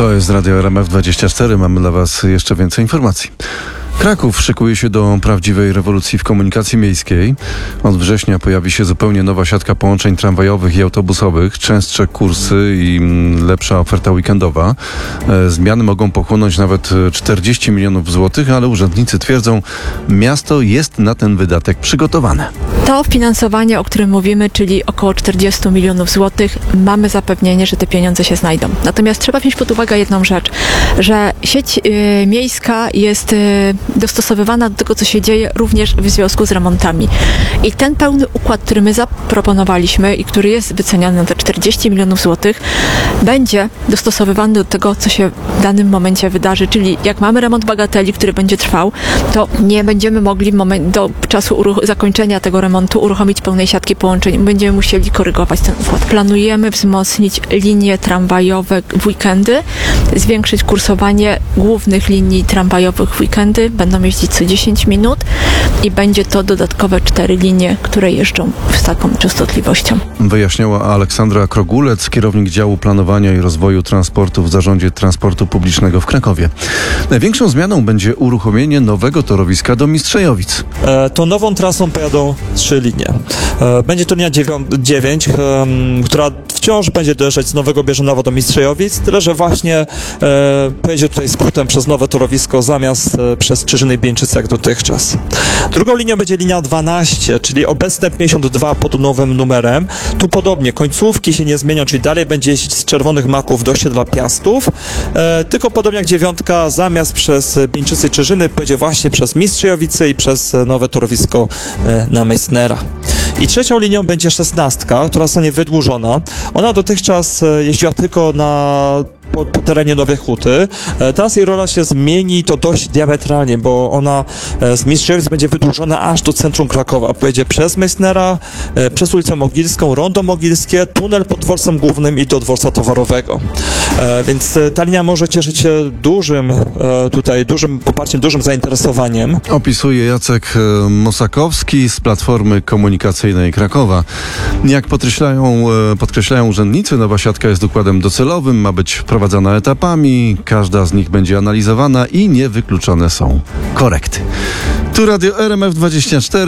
To jest Radio RMF24. Mamy dla Was jeszcze więcej informacji. Kraków szykuje się do prawdziwej rewolucji w komunikacji miejskiej. Od września pojawi się zupełnie nowa siatka połączeń tramwajowych i autobusowych, częstsze kursy i lepsza oferta weekendowa. Zmiany mogą pochłonąć nawet 40 milionów złotych, ale urzędnicy twierdzą, miasto jest na ten wydatek przygotowane. To finansowanie, o którym mówimy, czyli około 40 milionów złotych, mamy zapewnienie, że te pieniądze się znajdą. Natomiast trzeba wziąć pod uwagę jedną rzecz, że sieć miejska jest dostosowywana do tego, co się dzieje również w związku z remontami. I ten pełny układ, który my zaproponowaliśmy i który jest wyceniany na te 40 milionów złotych, będzie dostosowywany do tego, co się w danym momencie wydarzy. Czyli jak mamy remont bagateli, który będzie trwał, to nie będziemy mogli do czasu zakończenia tego remontu uruchomić pełnej siatki połączeń. Będziemy musieli korygować ten układ. Planujemy wzmocnić linie tramwajowe w weekendy, zwiększyć kursowanie głównych linii tramwajowych w weekendy. Będą jeździć co 10 minut i będzie to dodatkowe 4 linie, które jeżdżą z taką częstotliwością. Wyjaśniała Aleksandra Krogulec, kierownik działu planowania i rozwoju transportu w Zarządzie Transportu Publicznego w Krakowie. Największą zmianą będzie uruchomienie nowego torowiska do Mistrzejowic. Tą nową trasą pojadą 3 linie. Będzie to linia 9, która wciąż będzie dojeżdżać z Nowego Bieżanowa do Mistrzejowic, tyle że właśnie pojedzie tutaj skrótem przez nowe torowisko zamiast przez Czyżyny i Bieńczyce jak dotychczas. Drugą linią będzie linia 12, czyli obecne 52 pod nowym numerem. Tu podobnie, końcówki się nie zmienią, czyli dalej będzie jeździć z Czerwonych Maków do osiedla Piastów, tylko podobnie jak 9 zamiast przez Bieńczyce i Czyżyny pojedzie właśnie przez Mistrzejowice i przez nowe torowisko na Meissnera. I trzecią linią będzie 16, która zostanie wydłużona. Ona dotychczas jeździła tylko po terenie Nowej Huty. Teraz jej rola się zmieni i to dość diametralnie, bo ona z Mistrzejowic będzie wydłużona aż do centrum Krakowa. Pojedzie przez Meissnera, przez ulicę Mogilską, Rondo Mogilskie, tunel pod dworcem głównym i do dworca towarowego. Więc ta linia może cieszyć się dużym poparciem, dużym zainteresowaniem. Opisuje Jacek Mosakowski z Platformy Komunikacyjnej Krakowa. Jak podkreślają urzędnicy, nowa siatka jest układem docelowym, ma być prowadzona etapami, każda z nich będzie analizowana i niewykluczone są korekty. Tu Radio RMF24.